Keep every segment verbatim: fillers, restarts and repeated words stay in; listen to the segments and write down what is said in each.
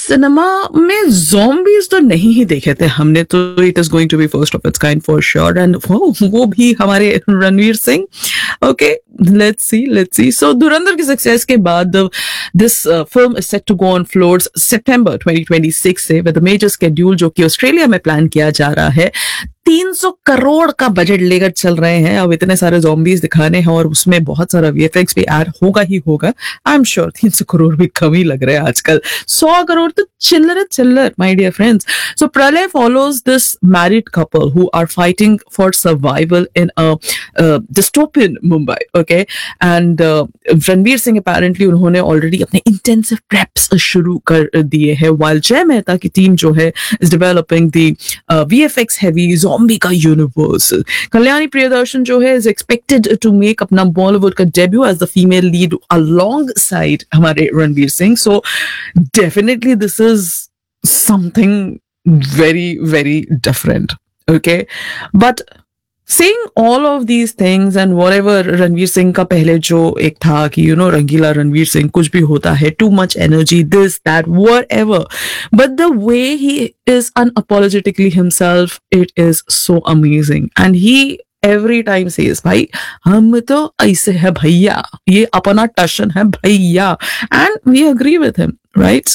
Cinema में zombies तो नहीं ही देखे थे हमने, तो it is going to be first of its kind for sure, and वो वो भी हमारे Ranveer Singh. Okay, let's see let's see सो धुरंधर की सक्सेस के बाद this film is set to go on floors September twenty twenty six से विद मेजर शेड्यूल जो कि ऑस्ट्रेलिया में प्लान किया जा रहा है. तीन सौ करोड़ का बजट लेकर चल रहे हैं. अब इतने सारे zombies दिखाने हैं और उसमें बहुत सारा वीएफएक्स भी ऐड होगा ही होगा. आई एम श्योर तीन सौ करोड़ भी कम ही लग रहे हैं आजकल. सौ करोड़ तो चिल्लर चिल्लर, माय डियर फ्रेंड्स. सो प्रलय follows this married couple who are fighting for survival in a dystopian Mumbai. Okay, and Ranveer Singh apparently उन्होंने ऑलरेडी अपने इंटेंसिव प्रेप्स शुरू कर दिए हैं, while जय मेहता की टीम जो है is developing the VFX heavy zombie का यूनिवर्स. कल्याणी प्रियदर्शन जो है इज एक्सपेक्टेड टू मेक अपना बॉलीवुड का debut as the female lead along side हमारे Ranveer Singh. So definitely this is something very very different. Okay, but Saying all of these things and whatever Ranveer Singh का पहले जो एक था कि you know रंगीला रणवीर सिंह कुछ भी होता है, too much energy, this that whatever, but the way he is unapologetically himself, it is so amazing. And he every time says भाई हम तो ऐसे है भैया, ये अपना टशन है भैया, and we agree with him, right?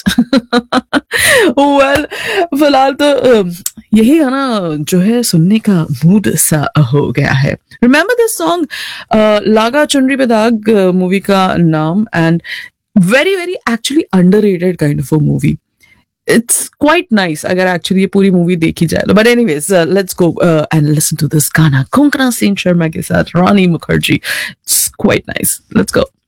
well, फिलहाल तो यही है ना जो है सुनने का मूड सा हो गया है. Remember this song, लागा चुनरी पे दाग मूवी का नाम, and very very actually underrated kind of a movie. It's quite nice अगर actually ये पूरी मूवी देखी जाए. But anyways, uh, let's go uh, and listen to this गाना कोंकणा सेन शर्मा के साथ रानी Mukherjee. It's quite nice. Let's go.